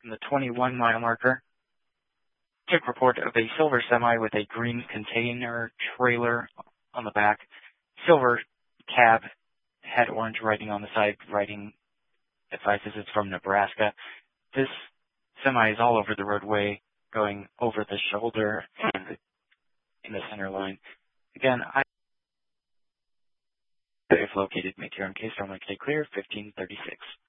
in the 21-mile marker. Took report of a silver semi with a green container trailer on the back. Silver cab, had orange writing on the side, writing advises it's from Nebraska. This semi is all over the roadway, going over the shoulder and in the center line. Again, if located, make your own case. Normally clear, 1536.